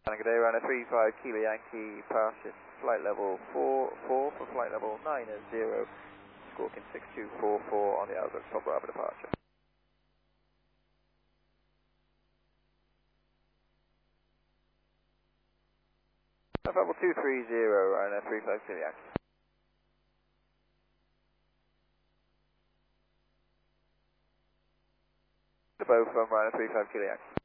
Good day, Ryanair 35 Kilo Yankee, passing flight level 44 for flight level 90, Squawking 6244 on the Outlook Top Bravo departure. Level 230, Ryanair 35 Kilo Yankee. To both from Ryanair 35 Kilo Yankee.